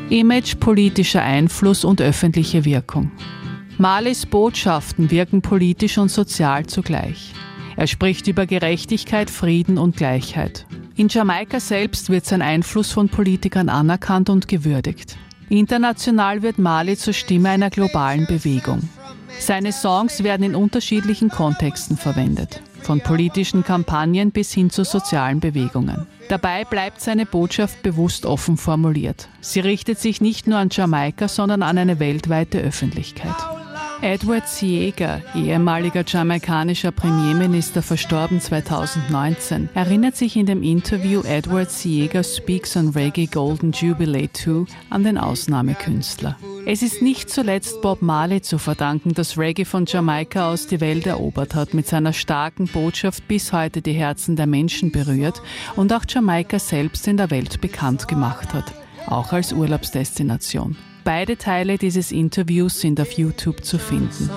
Image, politischer Einfluss und öffentliche Wirkung. Marleys Botschaften wirken politisch und sozial zugleich. Er spricht über Gerechtigkeit, Frieden und Gleichheit. In Jamaika selbst wird sein Einfluss von Politikern anerkannt und gewürdigt. International wird Marley zur Stimme einer globalen Bewegung. Seine Songs werden in unterschiedlichen Kontexten verwendet, von politischen Kampagnen bis hin zu sozialen Bewegungen. Dabei bleibt seine Botschaft bewusst offen formuliert. Sie richtet sich nicht nur an Jamaika, sondern an eine weltweite Öffentlichkeit. Edward Seaga, ehemaliger jamaikanischer Premierminister, verstorben 2019, erinnert sich in dem Interview Edward Seaga Speaks on Reggae Golden Jubilee 2 an den Ausnahmekünstler. Es ist nicht zuletzt Bob Marley zu verdanken, dass Reggae von Jamaika aus die Welt erobert hat, mit seiner starken Botschaft bis heute die Herzen der Menschen berührt und auch Jamaika selbst in der Welt bekannt gemacht hat, auch als Urlaubsdestination. Beide Teile dieses Interviews sind auf YouTube zu finden.